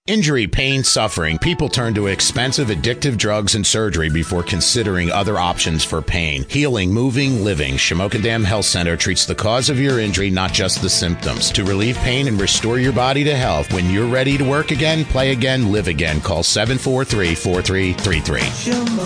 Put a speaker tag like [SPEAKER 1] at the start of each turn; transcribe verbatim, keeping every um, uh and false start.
[SPEAKER 1] Injury, pain, suffering. People turn to expensive, addictive drugs and surgery before considering other options for pain. Healing, moving, living. Shamokin Dam Health Center treats the cause of your injury, not just the symptoms. To relieve pain and restore your body to health. When you're ready to work again, play again, live again. Call seven four three, four three three three.